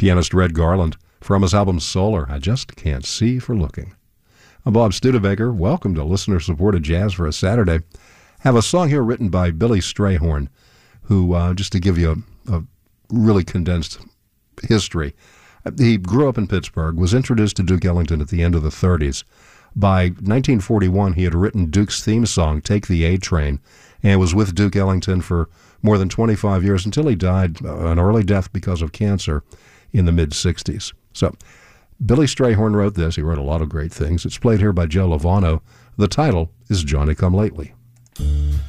pianist Red Garland, from his album Solar, I Just Can't See for Looking. I'm Bob Studebaker. Welcome to listener-supported jazz for a Saturday. Have a song here written by Billy Strayhorn, who, just to give you a really condensed history, he grew up in Pittsburgh, was introduced to Duke Ellington at the end of the 30s. By 1941, he had written Duke's theme song, Take the A Train, and was with Duke Ellington for more than 25 years until he died an early death because of cancer in the mid-60s. So, Billy Strayhorn wrote this. He wrote a lot of great things. It's played here by Joe Lovano. The title is Johnny Come Lately.